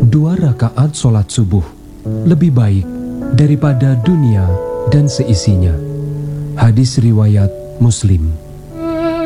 2 rakaat sholat subuh lebih baik daripada dunia dan seisinya. Hadis riwayat Muslim.